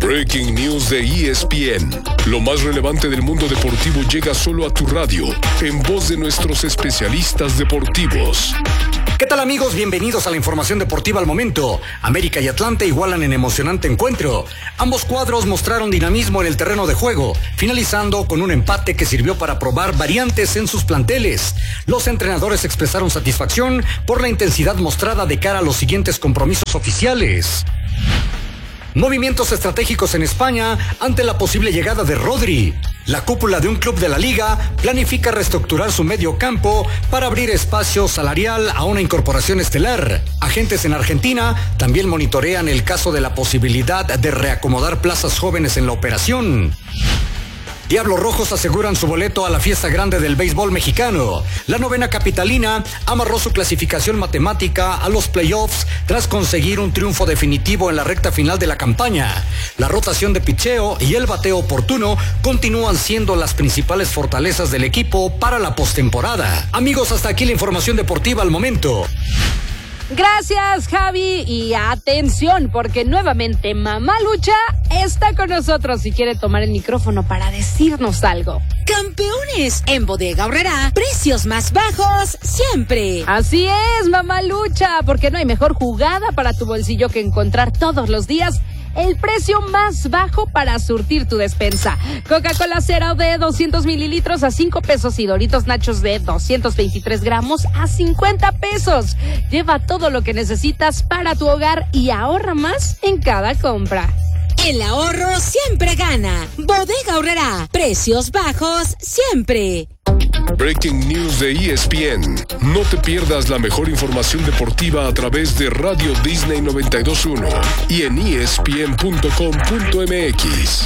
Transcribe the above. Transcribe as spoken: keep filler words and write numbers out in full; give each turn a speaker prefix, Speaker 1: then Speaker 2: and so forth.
Speaker 1: Breaking News de E S P N. Lo más relevante del mundo deportivo llega solo a tu radio, en voz de nuestros especialistas deportivos.
Speaker 2: ¿Qué tal, amigos? Bienvenidos a la información deportiva al momento. América y Atlante igualan en emocionante encuentro. Ambos cuadros mostraron dinamismo en el terreno de juego, finalizando con un empate que sirvió para probar variantes en sus planteles. Los entrenadores expresaron satisfacción por la intensidad mostrada de cara a los siguientes compromisos oficiales. Movimientos estratégicos en España ante la posible llegada de Rodri. La cúpula de un club de la liga planifica reestructurar su medio campo para abrir espacio salarial a una incorporación estelar. Agentes en Argentina también monitorean el caso de la posibilidad de reacomodar plazas jóvenes en la operación. Diablos Rojos aseguran su boleto a la fiesta grande del béisbol mexicano. La novena capitalina amarró su clasificación matemática a los playoffs tras conseguir un triunfo definitivo en la recta final de la campaña. La rotación de picheo y el bateo oportuno continúan siendo las principales fortalezas del equipo para la postemporada. Amigos, hasta aquí la información deportiva al momento.
Speaker 3: Gracias, Javi, y atención, porque nuevamente Mamá Lucha está con nosotros y quiere tomar el micrófono para decirnos algo.
Speaker 4: Campeones, en Bodega Aurrerá, precios más bajos siempre.
Speaker 3: Así es, Mamá Lucha, porque no hay mejor jugada para tu bolsillo que encontrar todos los días el precio más bajo para surtir tu despensa. Coca-Cola Zero de doscientos mililitros a cinco pesos y Doritos Nachos de doscientos veintitrés gramos a cincuenta pesos. Lleva todo lo que necesitas para tu hogar y ahorra más en cada compra.
Speaker 4: El ahorro siempre gana. Bodega Aurrerá, precios bajos siempre.
Speaker 1: Breaking News de E S P N. No te pierdas la mejor información deportiva a través de Radio Disney noventa y dos punto uno y en E S P N punto com punto M X.